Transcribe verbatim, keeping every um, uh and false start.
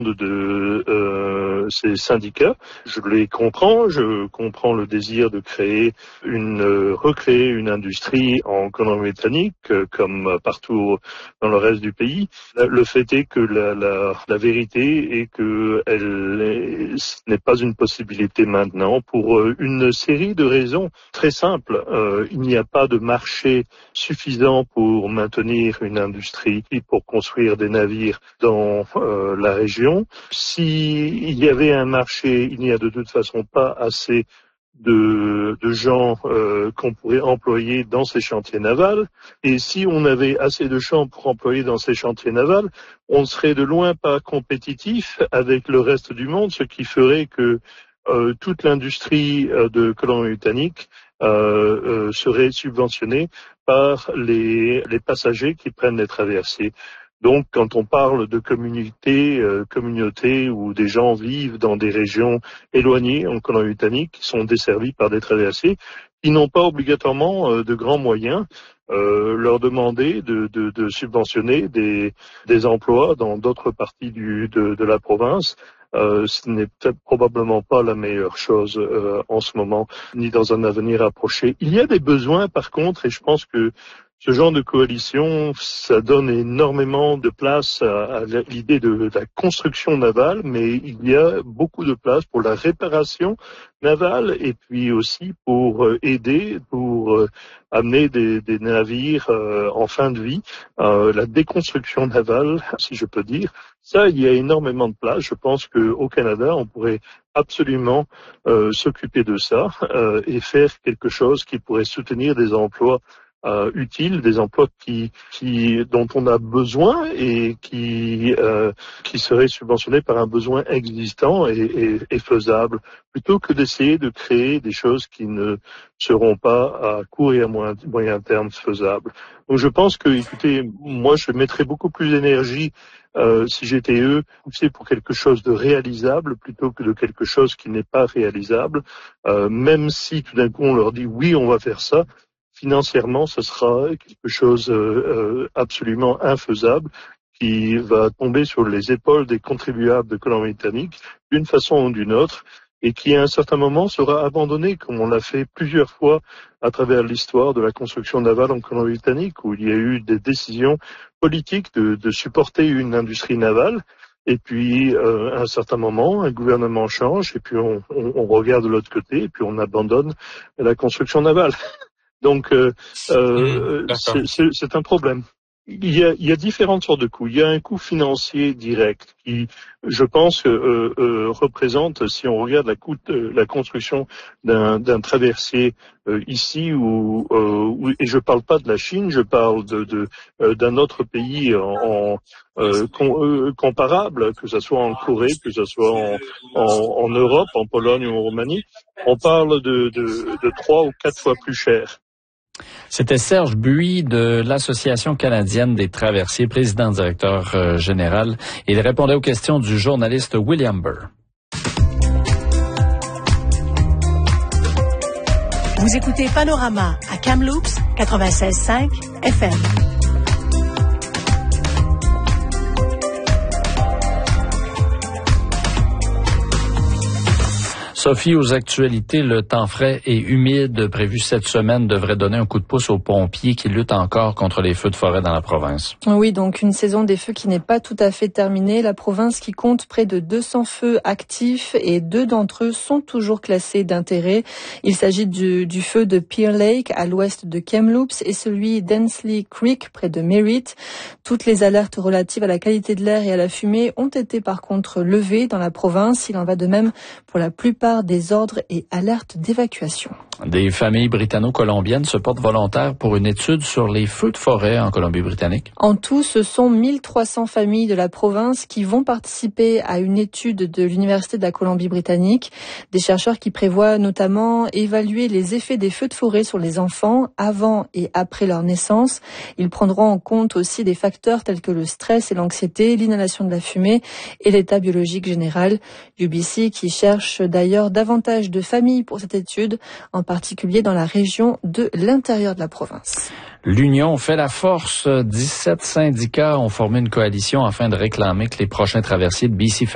de, de euh, ces syndicats. Je les comprends, je comprends le désir de créer une, euh, recréer une industrie en Colombie-Britannique, euh, comme partout dans le reste du pays. Le fait est que la, la, la vérité est que elle est, ce n'est pas une possibilité maintenant pour euh, une série de raisons très simples. Euh, il n'y a pas de marché suffisant pour maintenir une industrie, pour construire des navires dans euh, la région. S'il y avait un marché, il n'y a de toute façon pas assez de, de gens euh, qu'on pourrait employer dans ces chantiers navals. Et si on avait assez de gens pour employer dans ces chantiers navals, on serait de loin pas compétitif avec le reste du monde, ce qui ferait que euh, toute l'industrie euh, de Colombie-Britannique euh, euh, serait subventionnée par les, les passagers qui prennent les traversées. Donc, quand on parle de communautés, euh, communautés où des gens vivent dans des régions éloignées en Colombie-Britannique, qui sont desservies par des traversées, qui n'ont pas obligatoirement euh, de grands moyens, euh, leur demander de, de, de subventionner des, des emplois dans d'autres parties du, de, de la province, euh, ce n'est peut-être probablement pas la meilleure chose euh, en ce moment, ni dans un avenir approché. Il y a des besoins, par contre, et je pense que ce genre de coalition, ça donne énormément de place à, à l'idée de, de la construction navale, mais il y a beaucoup de place pour la réparation navale et puis aussi pour euh, aider, pour euh, amener des, des navires euh, en fin de vie, euh, la déconstruction navale, si je peux dire. Ça, il y a énormément de place. Je pense qu'au Canada, on pourrait absolument euh, s'occuper de ça euh, et faire quelque chose qui pourrait soutenir des emplois Euh, utiles, des emplois qui, qui, dont on a besoin et qui, euh, qui seraient subventionnés par un besoin existant et, et, et faisable, plutôt que d'essayer de créer des choses qui ne seront pas à court et à moyen, moyen terme faisables. Donc je pense que, écoutez, moi je mettrais beaucoup plus d'énergie euh, si j'étais eux, pousser pour quelque chose de réalisable plutôt que de quelque chose qui n'est pas réalisable, euh, même si tout d'un coup on leur dit oui, on va faire ça. Financièrement, ce sera quelque chose euh, euh, absolument infaisable qui va tomber sur les épaules des contribuables de Colombie-Britannique d'une façon ou d'une autre et qui à un certain moment sera abandonné comme on l'a fait plusieurs fois à travers l'histoire de la construction navale en Colombie-Britannique où il y a eu des décisions politiques de, de supporter une industrie navale. Et puis, euh, à un certain moment, un gouvernement change et puis on, on, on regarde de l'autre côté et puis on abandonne la construction navale. Donc, euh, euh, mmh, c'est, c'est, c'est un problème. Il y, a, il y a différentes sortes de coûts. Il y a un coût financier direct qui, je pense, euh, euh, représente, si on regarde la, coût, euh, la construction d'un, d'un traversier euh, ici, ou euh, et je parle pas de la Chine, je parle de, de euh, d'un autre pays en, en euh, com, euh, comparable, que ce soit en Corée, que ce soit en, en, en Europe, en Pologne ou en Roumanie. On parle de, de, de trois ou quatre fois plus cher. C'était Serge Buis de l'Association canadienne des traversiers, président-directeur euh, général. Il répondait aux questions du journaliste William Burr. Vous écoutez Panorama à Kamloops quatre-vingt-seize virgule cinq F M. Sophie, aux actualités, le temps frais et humide prévu cette semaine devrait donner un coup de pouce aux pompiers qui luttent encore contre les feux de forêt dans la province. Oui, donc une saison des feux qui n'est pas tout à fait terminée. La province qui compte près de deux cents feux actifs et deux d'entre eux sont toujours classés d'intérêt. Il s'agit du, du feu de Pearl Lake à l'ouest de Kamloops et celui d'Ensley Creek près de Merritt. Toutes les alertes relatives à la qualité de l'air et à la fumée ont été par contre levées dans la province. Il en va de même pour la plupart des ordres et alertes d'évacuation. Des familles britanno-colombiennes se portent volontaires pour une étude sur les feux de forêt en Colombie-Britannique. En tout, ce sont mille trois cents familles de la province qui vont participer à une étude de l'Université de la Colombie-Britannique. Des chercheurs qui prévoient notamment évaluer les effets des feux de forêt sur les enfants avant et après leur naissance. Ils prendront en compte aussi des facteurs tels que le stress et l'anxiété, l'inhalation de la fumée et l'état biologique général. U B C qui cherche d'ailleurs davantage de familles pour cette étude, en particulier dans la région de l'intérieur de la province. L'Union fait la force. dix-sept syndicats ont formé une coalition afin de réclamer que les prochains traversiers de B C